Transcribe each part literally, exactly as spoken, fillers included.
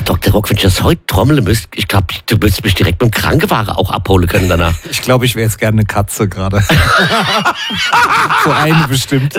Doktor Rock, wenn ich das heute trommeln müsste, ich glaube, du müsstest mich direkt mit dem Krankenwagen auch abholen können danach. Ich glaube, ich wäre jetzt gerne eine Katze gerade. So eine bestimmt.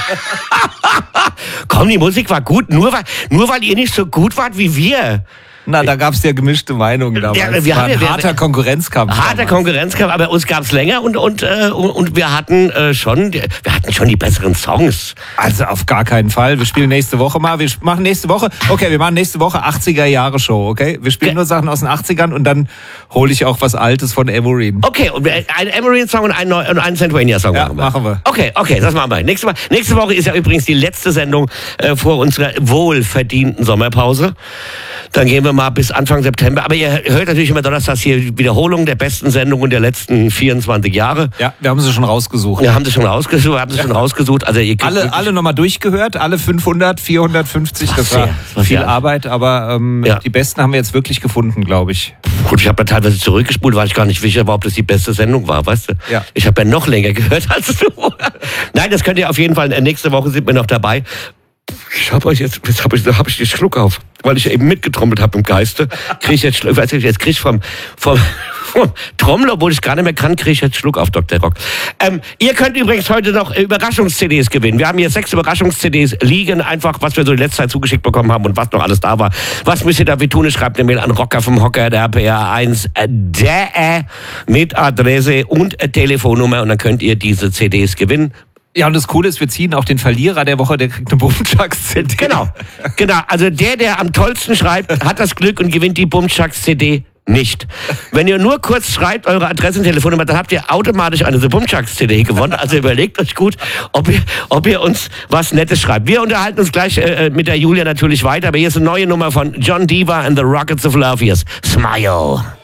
Komm, die Musik war gut, nur weil, nur weil ihr nicht so gut wart wie wir. Na, da gab es ja gemischte Meinungen damals. Ja, wir war hatten, ein harter wir, Konkurrenzkampf. Harter damals. Konkurrenzkampf, aber uns gab es länger und, und, äh, und, und wir hatten äh, schon, wir hatten schon die besseren Songs. Also auf gar keinen Fall. Wir spielen nächste Woche mal. Wir machen nächste Woche, okay, wir machen nächste Woche achtziger Jahre Show, okay? Wir spielen Ge- nur Sachen aus den achtzigern und dann hole ich auch was Altes von Emery. Okay, und wir- einen Emery-Song und einen, neu- und einen Centuania-Song Ja, machen wir. machen wir. Okay, okay, das machen wir. Nächste, Mal, nächste Woche ist ja übrigens die letzte Sendung äh, vor unserer wohlverdienten Sommerpause. Dann gehen wir mal bis Anfang September. Aber ihr hört natürlich immer donnerstags hier Wiederholung der besten Sendungen der letzten vierundzwanzig Jahre. Ja, wir haben sie schon rausgesucht. Wir haben sie schon rausgesucht. Wir haben sie schon rausgesucht. Also ihr kriegt Alle, wirklich- alle nochmal durchgehört, alle fünfhundert, vierhundertfünfzig, das sehr, war das war viel sehr. Arbeit, aber ähm, Ja. die besten haben wir jetzt wirklich gefunden, glaube ich. Gut, ich habe ja teilweise zurückgespult, weil ich gar nicht sicher war, ob das die beste Sendung war, weißt du? Ja. Ich habe ja noch länger gehört als du. Nein, das könnt ihr auf jeden Fall. Nächste Woche sind wir noch dabei. Ich habe euch jetzt, jetzt habe ich, hab ich den Schluck auf, weil ich eben mitgetrommelt habe im Geiste. Kriege ich jetzt, Schluck- weiß ich, jetzt kriege ich vom, vom, vom Trommler, obwohl ich gar nicht mehr kann, kriege ich jetzt Schluck auf, Doktor Rock. Ähm, ihr könnt übrigens heute noch Überraschungs-C Ds gewinnen. Wir haben hier sechs Überraschungs-C Ds liegen, einfach, was wir so in letzter Zeit zugeschickt bekommen haben und was noch alles da war. Was müsst ihr dafür tun? Schreibt eine Mail an Rocker vom Hocker, der P R eins, der mit Adresse und Telefonnummer und dann könnt ihr diese C Ds gewinnen. Ja, und das Coole ist, wir ziehen auch den Verlierer der Woche, der kriegt eine Bumchucks-C D. Genau, genau. Also der, der am tollsten schreibt, hat das Glück und gewinnt die Bumchucks-C D nicht. Wenn ihr nur kurz schreibt, eure Adresse und Telefonnummer, dann habt ihr automatisch eine The Bumchucks-C D gewonnen. Also überlegt euch gut, ob ihr, ob ihr uns was Nettes schreibt. Wir unterhalten uns gleich äh, mit der Julia natürlich weiter, aber hier ist eine neue Nummer von John Diva and the Rockets of Love. Hier ist Smile.